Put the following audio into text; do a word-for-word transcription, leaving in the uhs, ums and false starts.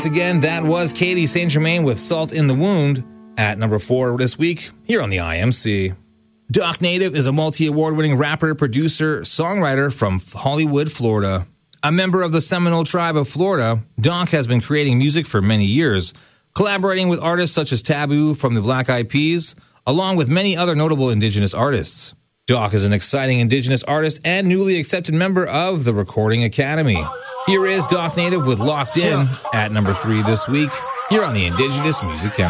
Again, that was Katie Saint Germain with Salt in the Wound at number four this week here on the I M C. Doc Native is a multi-award winning rapper, producer, songwriter from Hollywood, Florida. A member of the Seminole tribe of Florida, Doc has been creating music for many years, collaborating with artists such as Taboo from the Black Eyed Peas, along with many other notable indigenous artists. Doc is an exciting indigenous artist and newly accepted member of the Recording Academy. Here is Doc Native with Locked In at number three this week here on the Indigenous Music Countdown.